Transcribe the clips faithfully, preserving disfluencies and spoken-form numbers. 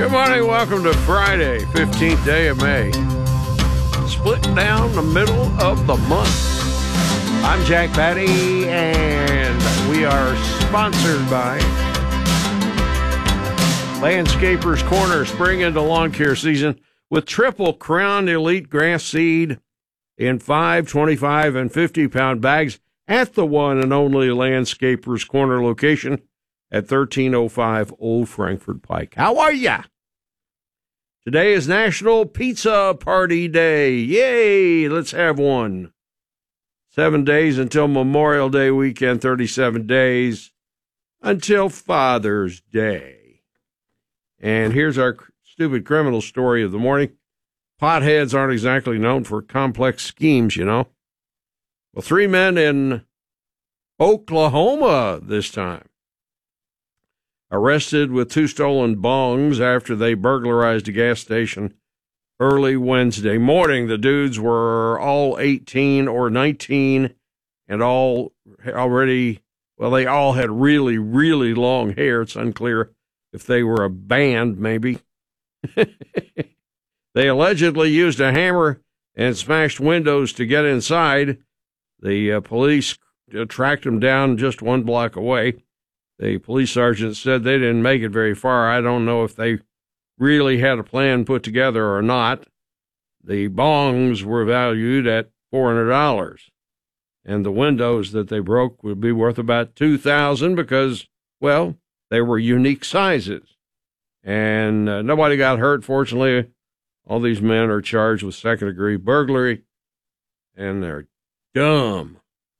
Good morning. Welcome to Friday, fifteenth day of May. Split down the middle of the month. I'm Jack Patty, and we are sponsored by Landscapers Corner. Spring into lawn care season with Triple Crown Elite Grass Seed in five, twenty-five, and fifty-pound bags at the one and only Landscapers Corner location at thirteen oh five Old Frankfort Pike. How are ya? Today is National Pizza Party Day. Yay! Let's have one. Seven days until Memorial Day weekend, thirty-seven days until Father's Day. And here's our stupid criminal story of the morning. Potheads aren't exactly known for complex schemes, you know. Well, three men in Oklahoma this time. Arrested with two stolen bongs after they burglarized a gas station early Wednesday morning. The dudes were all eighteen or nineteen and all already, well, they all had really, really long hair. It's unclear if they were a band, maybe. They allegedly used a hammer and smashed windows to get inside. The uh, police uh, tracked them down just one block away. The police sergeant said they didn't make it very far. I don't know if they really had a plan put together or not. The bongs were valued at four hundred dollars, and the windows that they broke would be worth about two thousand dollars because, well, they were unique sizes. And uh, nobody got hurt, fortunately. All these men are charged with second-degree burglary, and they're dumb.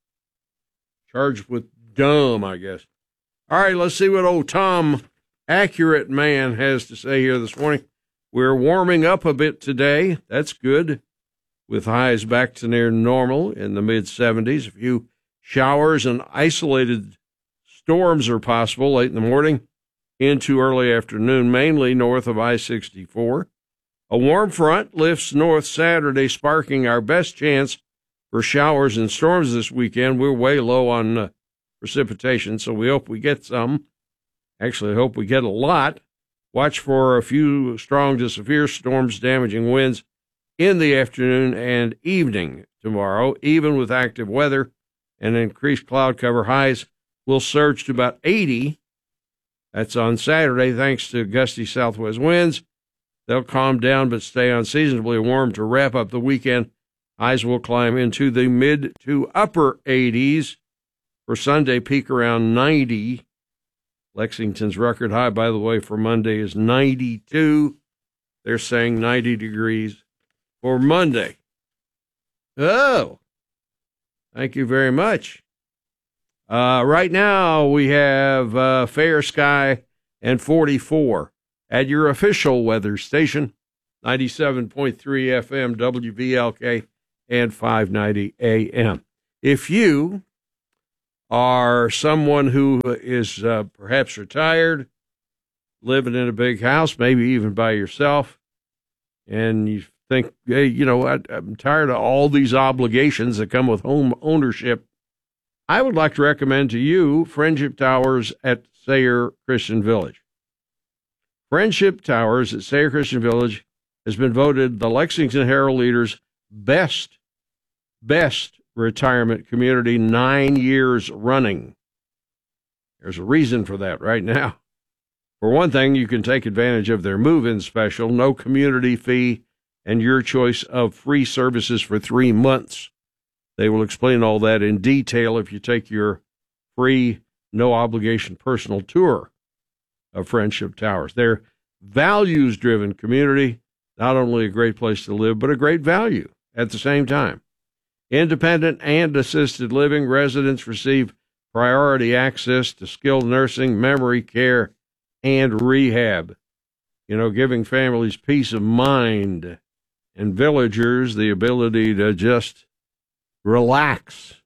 Charged with dumb, I guess. All right, let's see what old Tom, Accurate Man, has to say here this morning. We're warming up a bit today. That's good, with highs back to near normal in the mid seventies. A few showers and isolated storms are possible late in the morning into early afternoon, mainly north of I sixty-four. A warm front lifts north Saturday, sparking our best chance for showers and storms this weekend. We're way low on uh, precipitation, so we hope we get some. Actually, I hope we get a lot. Watch for a few strong to severe storms, damaging winds in the afternoon and evening tomorrow. Even with active weather and increased cloud cover, highs will surge to about eighty. That's on Saturday, thanks to gusty southwest winds. They'll calm down but stay unseasonably warm to wrap up the weekend. Highs will climb into the mid to upper eighties. For Sunday, peak around ninety. Lexington's record high, by the way, for Monday is ninety-two. They're saying ninety degrees for Monday. Oh, thank you very much. Uh, right now, we have uh, fair sky and forty-four at your official weather station, ninety-seven point three F M, W V L K, and five ninety A M. If you are someone who is uh, perhaps retired, living in a big house, maybe even by yourself, and you think, hey, you know, I, I'm tired of all these obligations that come with home ownership, I would like to recommend to you Friendship Towers at Sayre Christian Village. Friendship Towers at Sayre Christian Village has been voted the Lexington Herald Leader's best, best retirement community nine years running. There's a reason for that right now. For one thing, you can take advantage of their move-in special, no community fee, and your choice of free services for three months. They will explain all that in detail if you take your free, no-obligation personal tour of Friendship Towers. They're values-driven community, not only a great place to live, but a great value at the same time. Independent and assisted living residents receive priority access to skilled nursing, memory care, and rehab. You know, giving families peace of mind and villagers the ability to just relax,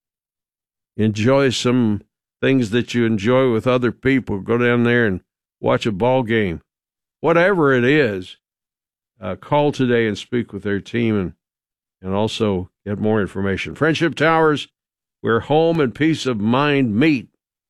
enjoy some things that you enjoy with other people, go down there and watch a ball game. Whatever it is, uh, call today and speak with their team and, and also get more information. Friendship Towers, where home and peace of mind meet.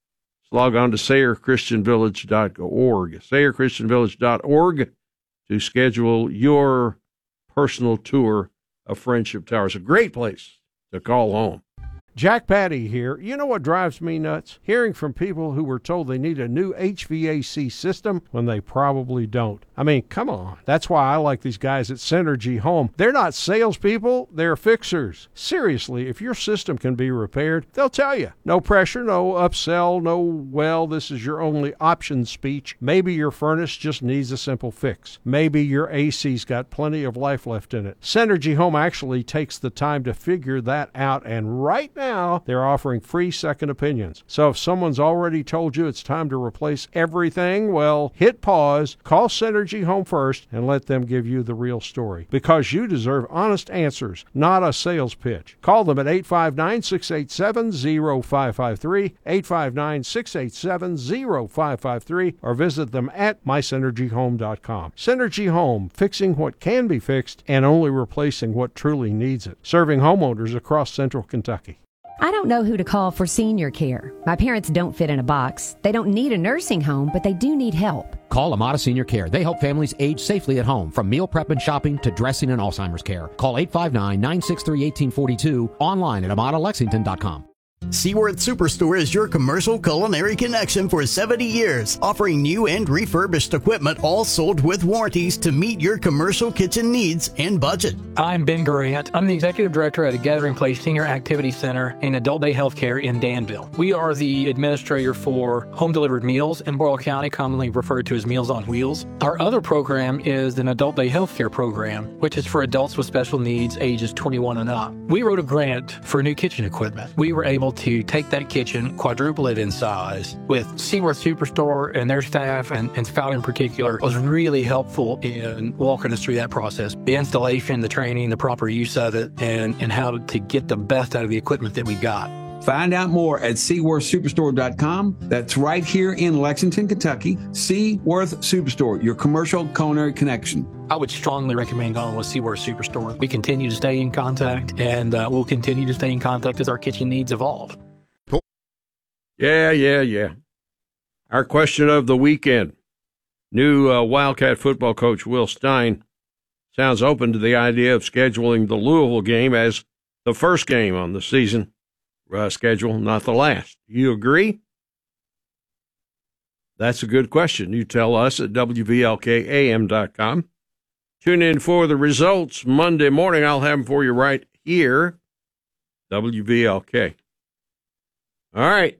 log on to sayer christian village dot org, sayer christian village dot org, to schedule your personal tour of Friendship Towers. A great place to call home. Jack Patty here. You know what drives me nuts? Hearing from people who were told they need a new H V A C system when they probably don't. I mean, come on. That's why I like these guys at Synergy Home. They're not salespeople, they're fixers. Seriously, if your system can be repaired, they'll tell you. No pressure, no upsell, no, well, this is your only option speech. Maybe your furnace just needs a simple fix. Maybe your A C's got plenty of life left in it. Synergy Home actually takes the time to figure that out, and right now, Now, they're offering free second opinions. So if someone's already told you it's time to replace everything, well, hit pause, call Synergy Home first, and let them give you the real story. Because you deserve honest answers, not a sales pitch. Call them at eight five nine, six eight seven, zero five five three, eight five nine, six eight seven, zero five five three, or visit them at my synergy home dot com. Synergy Home, fixing what can be fixed and only replacing what truly needs it. Serving homeowners across central Kentucky. I don't know who to call for senior care. My parents don't fit in a box. They don't need a nursing home, but they do need help. Call Amada Senior Care. They help families age safely at home, from meal prep and shopping to dressing and Alzheimer's care. Call eight five nine, nine six three, one eight four two, online at amada lexington dot com. Seaworth Superstore is your commercial culinary connection for seventy years, offering new and refurbished equipment, all sold with warranties to meet your commercial kitchen needs and budget. I'm Ben Grant. I'm the Executive Director at the Gathering Place Senior Activity Center and Adult Day Healthcare in Danville. We are the administrator for home-delivered meals in Boyle County, commonly referred to as Meals on Wheels. Our other program is an Adult Day Healthcare program, which is for adults with special needs ages twenty-one and up. We wrote a grant for new kitchen equipment. We were able to take that kitchen, quadruple it in size. With Seaworth Superstore and their staff, and, and Spout in particular, was really helpful in walking us through that process. The installation, the training, the proper use of it, and, and how to get the best out of the equipment that we got. Find out more at seaworth superstore dot com. That's right here in Lexington, Kentucky. Seaworth Superstore, your commercial culinary connection. I would strongly recommend going with Seaworth Superstore. We continue to stay in contact, and uh, we'll continue to stay in contact as our kitchen needs evolve. Cool. Yeah, yeah, yeah. Our question of the weekend. New uh, Wildcat football coach Will Stein sounds open to the idea of scheduling the Louisville game as the first game on the season uh, schedule, not the last. You agree? That's a good question. You tell us at W V L K A M dot com. Tune in for the results Monday morning. I'll have them for you right here, W V L K. All right.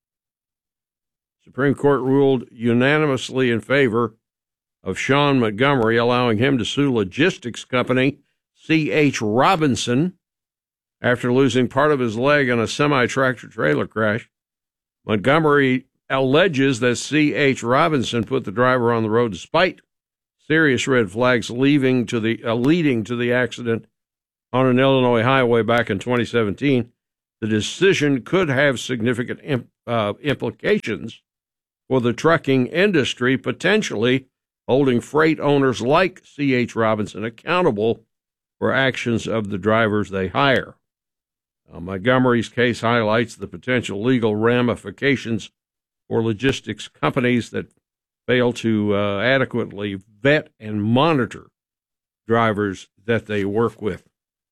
Supreme Court ruled unanimously in favor of Sean Montgomery, allowing him to sue logistics company C H. Robinson after losing part of his leg in a semi-tractor trailer crash. Montgomery alleges that C H. Robinson put the driver on the road despite serious red flags leading to the uh, leading to the accident on an Illinois highway back in twenty seventeen. The decision could have significant imp, uh, implications for the trucking industry, potentially holding freight owners like C H. Robinson accountable for actions of the drivers they hire. Uh, Montgomery's case highlights the potential legal ramifications for logistics companies that fail to uh, adequately vet and monitor drivers that they work with.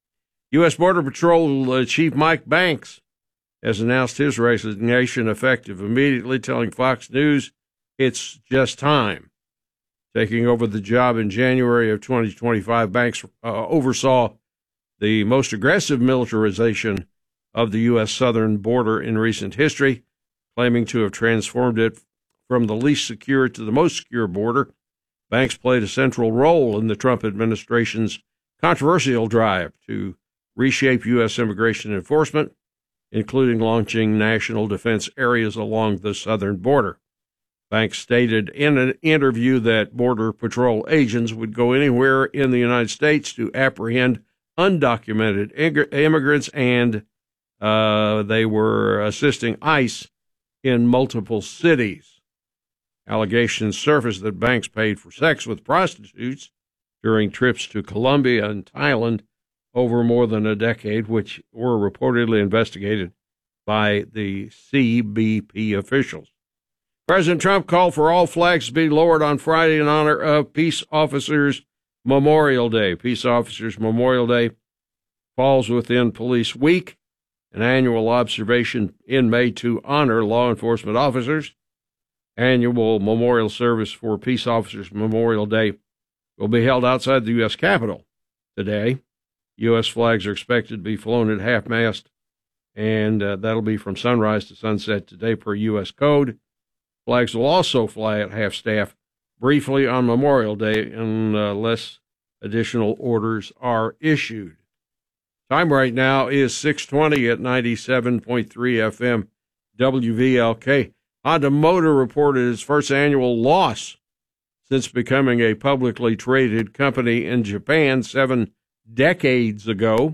U S. Border Patrol uh, Chief Mike Banks has announced his resignation effective immediately, telling Fox News it's just time. Taking over the job in January of twenty twenty-five, Banks uh, oversaw the most aggressive militarization of the U S southern border in recent history, claiming to have transformed it from the least secure to the most secure border. Banks played a central role in the Trump administration's controversial drive to reshape U S immigration enforcement, including launching national defense areas along the southern border. Banks stated in an interview that Border Patrol agents would go anywhere in the United States to apprehend undocumented immigrants, and uh, they were assisting ICE in multiple cities. Allegations surfaced that Banks paid for sex with prostitutes during trips to Colombia and Thailand over more than a decade, which were reportedly investigated by the C B P officials. President Trump called for all flags to be lowered on Friday in honor of Peace Officers Memorial Day. Peace Officers Memorial Day falls within Police Week, an annual observation in May to honor law enforcement officers. Annual memorial service for Peace Officers Memorial Day will be held outside the U S Capitol today. U S flags are expected to be flown at half-mast, and uh, that'll be from sunrise to sunset today per U S code. Flags will also fly at half-staff briefly on Memorial Day unless additional orders are issued. Time right now is six twenty at ninety-seven point three F M W V L K. Honda Motor reported its first annual loss since becoming a publicly traded company in Japan seven decades ago,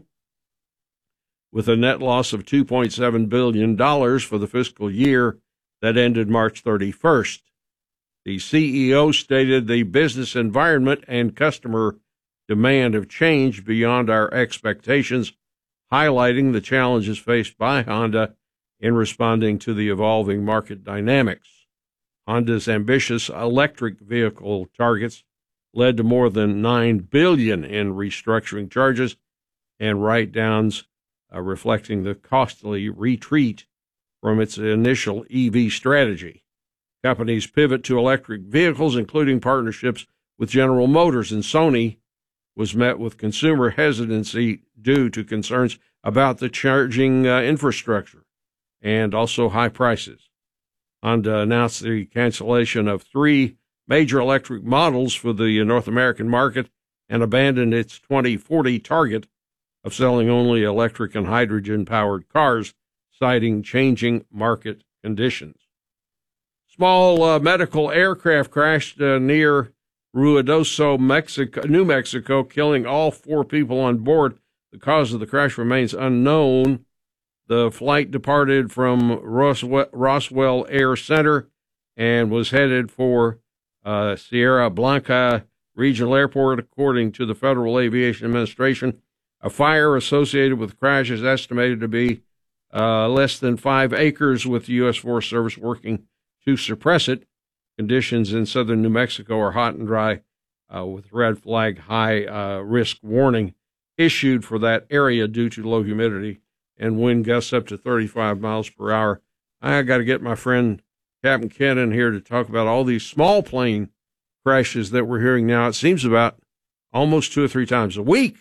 with a net loss of two point seven billion dollars for the fiscal year that ended March thirty-first. The C E O stated the business environment and customer demand have changed beyond our expectations, highlighting the challenges faced by Honda in responding to the evolving market dynamics. Honda's ambitious electric vehicle targets led to more than nine billion dollars in restructuring charges and write-downs, uh, reflecting the costly retreat from its initial E V strategy. Companies pivot to electric vehicles, including partnerships with General Motors and Sony, was met with consumer hesitancy due to concerns about the charging uh, infrastructure and also high prices. Honda announced the cancellation of three major electric models for the North American market and abandoned its twenty forty target of selling only electric and hydrogen-powered cars, citing changing market conditions. Small uh, medical aircraft crashed uh, near Ruidoso, Mexico, New Mexico, killing all four people on board. The cause of the crash remains unknown. The flight departed from Roswell, Roswell Air Center and was headed for uh, Sierra Blanca Regional Airport, according to the Federal Aviation Administration. A fire associated with the crash is estimated to be uh, less than five acres, with the U S Forest Service working to suppress it. Conditions in southern New Mexico are hot and dry, uh, with red flag high uh, risk warning issued for that area due to low humidity and wind gusts up to thirty-five miles per hour. I got to get my friend Captain Ken in here to talk about all these small plane crashes that we're hearing now. It seems about almost two or three times a week.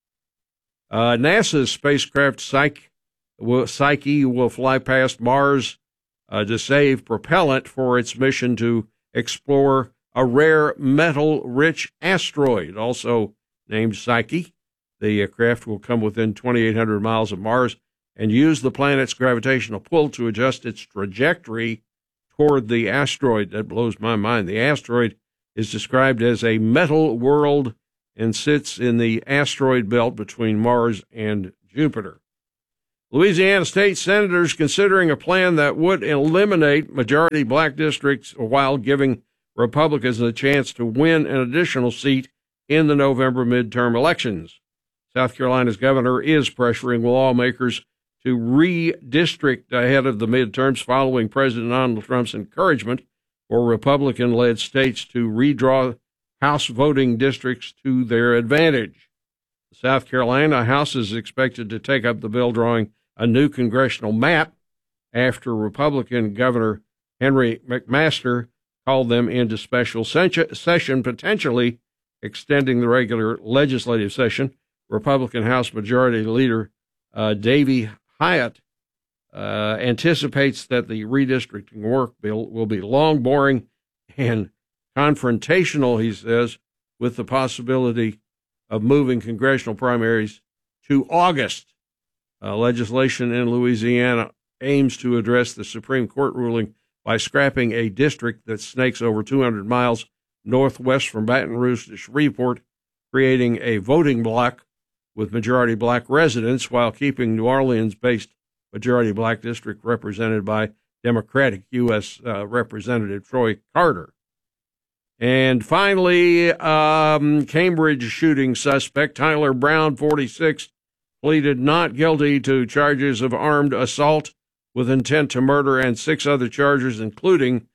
Uh, NASA's spacecraft Psyche will, Psyche will fly past Mars Uh, to save propellant for its mission to explore a rare metal-rich asteroid, also named Psyche. The uh, craft will come within twenty-eight hundred miles of Mars and use the planet's gravitational pull to adjust its trajectory toward the asteroid. That blows my mind. The asteroid is described as a metal world and sits in the asteroid belt between Mars and Jupiter. Louisiana state senators considering a plan that would eliminate majority black districts while giving Republicans a chance to win an additional seat in the November midterm elections. South Carolina's governor is pressuring lawmakers to redistrict ahead of the midterms following President Donald Trump's encouragement for Republican-led states to redraw House voting districts to their advantage. The South Carolina House is expected to take up the bill drawing a new congressional map after Republican Governor Henry McMaster called them into special session, potentially extending the regular legislative session. Republican House Majority Leader uh, Davey Hyatt uh, anticipates that the redistricting work bill will be long, boring, and confrontational, he says, with the possibility of moving congressional primaries to August. Uh, legislation in Louisiana aims to address the Supreme Court ruling by scrapping a district that snakes over two hundred miles northwest from Baton Rouge to Shreveport, creating a voting bloc with majority black residents while keeping New Orleans-based majority black district represented by Democratic U S Uh, Representative Troy Carter. And finally, um, Cambridge shooting suspect Tyler Brown, forty-six, pleaded not guilty to charges of armed assault with intent to murder and six other charges, including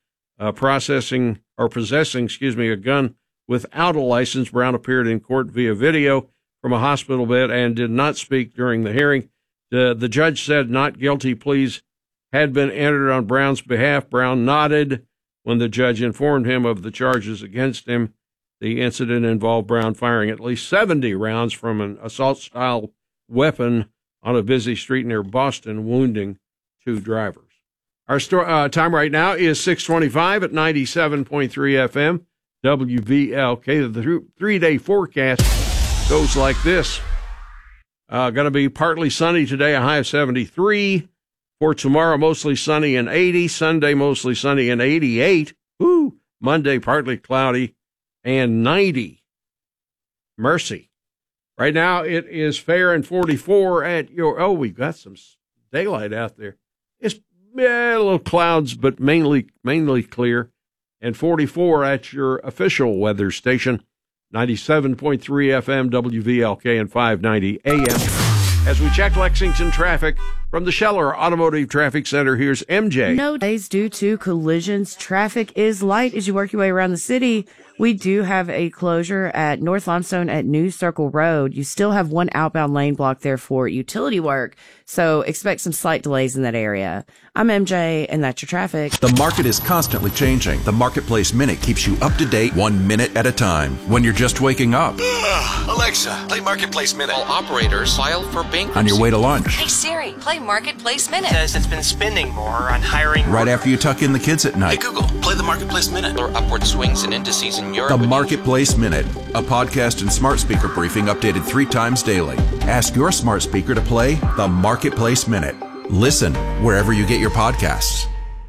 uh, processing or possessing, excuse me, a gun without a license. Brown appeared in court via video from a hospital bed and did not speak during the hearing. The, the judge said not guilty pleas had been entered on Brown's behalf. Brown nodded when the judge informed him of the charges against him. The incident involved Brown firing at least seventy rounds from an assault-style weapon on a busy street near Boston, wounding two drivers. Our sto- uh, time right now is six twenty-five at ninety-seven point three F M, W V L K. The th- three-day forecast goes like this. Uh, going to be partly sunny today, a high of seventy-three. For tomorrow, mostly sunny and eighty. Sunday, mostly sunny and eighty-eight. Woo! Monday, partly cloudy and ninety. Mercy. Right now, it is fair and forty-four at your... Oh, we've got some daylight out there. It's yeah, little clouds, but mainly mainly clear. And forty-four at your official weather station. ninety-seven point three F M, W V L K, and five ninety A M. As we check Lexington traffic from the Scheller Automotive Traffic Center, here's M J. No delays due to collisions. Traffic is light as you work your way around the city. We do have a closure at North Limestone at New Circle Road. You still have one outbound lane block there for utility work, so expect some slight delays in that area. I'm M J, and that's your traffic. The market is constantly changing. The Marketplace Minute keeps you up to date one minute at a time. When you're just waking up. Alexa, play Marketplace Minute. All operators file for bankruptcy. On your way to lunch. Hey Siri, play Marketplace Minute. Says it's been spending more on hiring. Right after you tuck in the kids at night. Hey Google, play the Marketplace Minute. Or upward swings and indices in Europe. The Marketplace Minute, a podcast and smart speaker briefing updated three times daily. Ask your smart speaker to play the Marketplace Minute. Listen wherever you get your podcasts.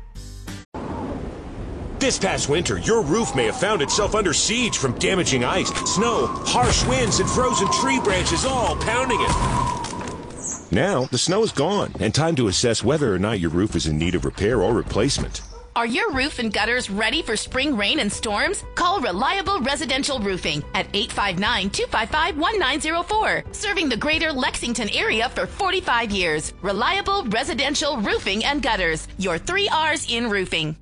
This past winter, your roof may have found itself under siege from damaging ice, snow, harsh winds, and frozen tree branches all pounding it. Now, the snow is gone, and time to assess whether or not your roof is in need of repair or replacement. Are your roof and gutters ready for spring rain and storms? Call Reliable Residential Roofing at eight five nine, two five five, one nine zero four. Serving the greater Lexington area for forty-five years. Reliable Residential Roofing and Gutters. Your three R's in roofing.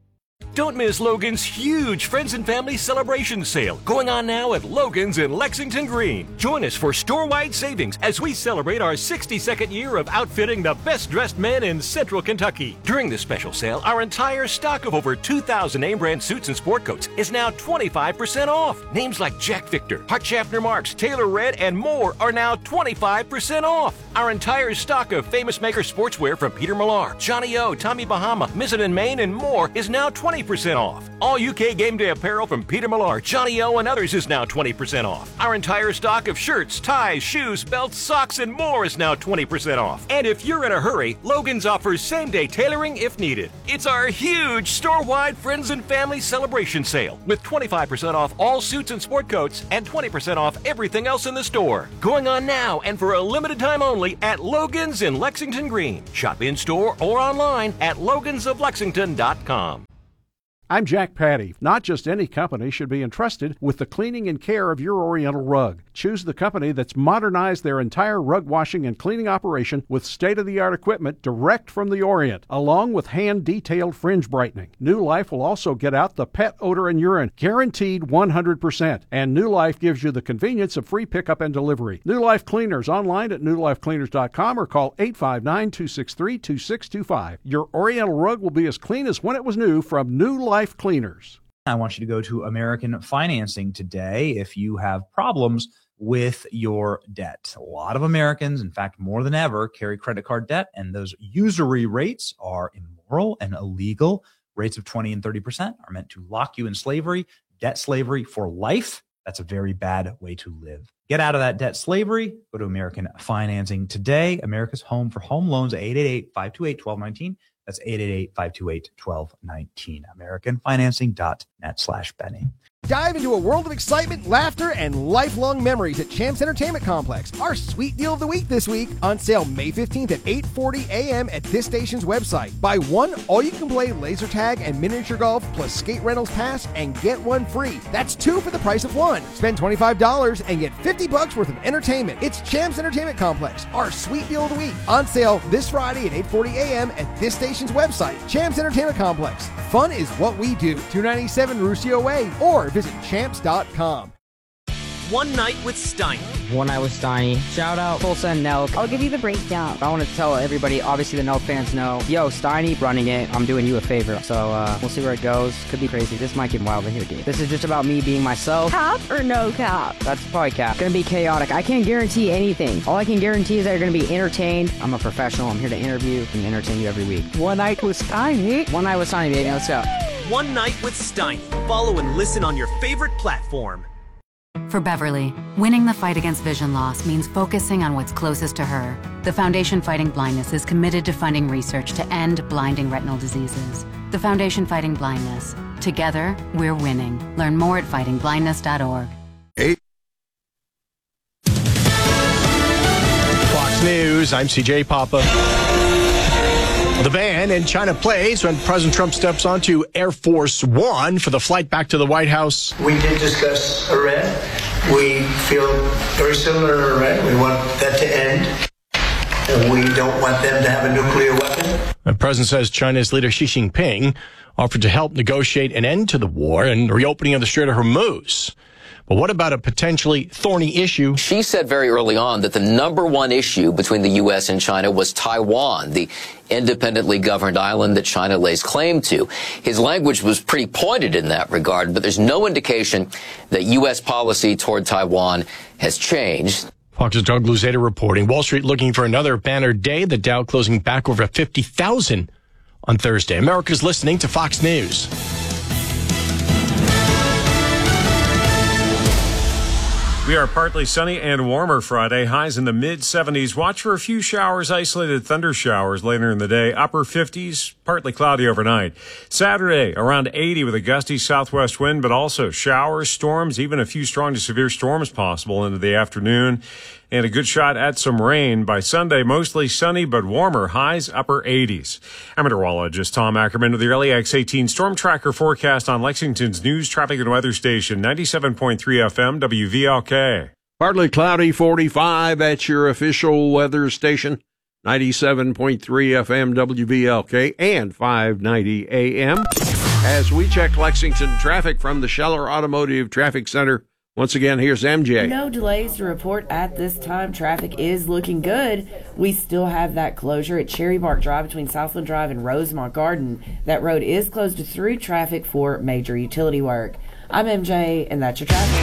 Don't miss Logan's huge Friends and Family Celebration Sale going on now at Logan's in Lexington Green. Join us for store-wide savings as we celebrate our sixty-second year of outfitting the best-dressed men in Central Kentucky. During this special sale, our entire stock of over two thousand name-brand suits and sport coats is now twenty-five percent off. Names like Jack Victor, Hart Schaffner Marks, Taylor Red, and more are now twenty-five percent off. Our entire stock of Famous Maker sportswear from Peter Millar, Johnny O, Tommy Bahama, Mizzen and Maine, and more is now twenty percent off. All U K game day apparel from Peter Millar, Johnny O, and others is now twenty percent off. Our entire stock of shirts, ties, shoes, belts, socks, and more is now twenty percent off. And if you're in a hurry, Logan's offers same-day tailoring if needed. It's our huge store-wide Friends and Family Celebration Sale with twenty-five percent off all suits and sport coats and twenty percent off everything else in the store. Going on now and for a limited time only at Logan's in Lexington Green. Shop in-store or online at logans of lexington dot com. I'm Jack Patty. Not just any company should be entrusted with the cleaning and care of your Oriental rug. Choose the company that's modernized their entire rug washing and cleaning operation with state-of-the-art equipment direct from the Orient, along with hand-detailed fringe brightening. New Life will also get out the pet odor and urine, guaranteed one hundred percent. And New Life gives you the convenience of free pickup and delivery. New Life Cleaners online at new life cleaners dot com or call eight five nine, two six three, two six two five. Your Oriental rug will be as clean as when it was new from New Life Life Cleaners. I want you to go to American Financing today if you have problems with your debt. A lot of Americans, in fact, more than ever, carry credit card debt, and those usury rates are immoral and illegal. Rates of twenty and thirty percent are meant to lock you in slavery, debt slavery for life. That's a very bad way to live. Get out of that debt slavery. Go to American Financing today. America's home for home loans, eight eight eight, five two eight, one two one nine. That's eight eight eight, five two eight, one two one nine. American Financing dot net slash Benny. Dive into a world of excitement, laughter, and lifelong memories at Champs Entertainment Complex. Our sweet deal of the week this week, on sale May fifteenth at eight forty a.m. at this station's website. Buy one all-you-can-play laser tag and miniature golf plus skate rentals pass and get one free. That's two for the price of one. Spend twenty-five dollars and get fifty bucks worth of entertainment. It's Champs Entertainment Complex, our sweet deal of the week. On sale this Friday at eight forty a.m. at this station's website. Champs Entertainment Complex. Fun is what we do. two ninety-seven Ruscio Way or visit champs dot com. One Night with Steiny. One Night with Steiny. Shout out Tulsa and Nelk. I'll give you the breakdown. I want to tell everybody, obviously the Nelk fans know, yo, Steiny running it. I'm doing you a favor. So uh, we'll see where it goes. Could be crazy. This might get wild in here, dude. This is just about me being myself. Cap or no cap? That's probably cap. Gonna be chaotic. I can't guarantee anything. All I can guarantee is that you're gonna be entertained. I'm a professional. I'm here to interview and entertain you every week. One Night with Steiny. One Night with Steiny, baby. Let's go. One Night with Steiny. Follow and listen on your favorite platform. For Beverly, winning the fight against vision loss means focusing on what's closest to her. The Foundation Fighting Blindness is committed to funding research to end blinding retinal diseases. The Foundation Fighting Blindness. Together, we're winning. Learn more at fighting blindness dot org. Eight. Fox News, I'm C J Papa. The ban in China plays when President Trump steps onto Air Force One for the flight back to the White House. We did discuss Iran. We feel very similar to Iran. We want that to end. And we don't want them to have a nuclear weapon. The president says China's leader Xi Jinping offered to help negotiate an end to the war and reopening of the Strait of Hormuz. But what about a potentially thorny issue? She said very early on that the number one issue between the U S and China was Taiwan, the independently governed island that China lays claim to. His language was pretty pointed in that regard, but there's no indication that U S policy toward Taiwan has changed. Fox's Doug Luzeta reporting. Wall Street looking for another banner day. The Dow closing back over fifty thousand on Thursday. America's listening to Fox News. We are partly sunny and warmer Friday. Highs in the mid seventies. Watch for a few showers, isolated thunder showers later in the day. Upper fifties, partly cloudy overnight. Saturday, around eighty with a gusty southwest wind, but also showers, storms, even a few strong to severe storms possible into the afternoon. And a good shot at some rain. By Sunday, mostly sunny but warmer. Highs upper eighties. I'm meteorologist Tom Ackerman with the early X eighteen Storm Tracker forecast on Lexington's news, traffic, and weather station, ninety-seven point three F M, W V L K. Partly cloudy, forty-five at your official weather station, ninety-seven point three F M, W V L K, and five ninety A M. As we check Lexington traffic from the Scheller Automotive Traffic Center, once again, here's M J. No delays to report at this time. Traffic is looking good. We still have that closure at Cherry Bark Drive between Southland Drive and Rosemont Garden. That road is closed to through traffic for major utility work. I'm M J, and that's your traffic.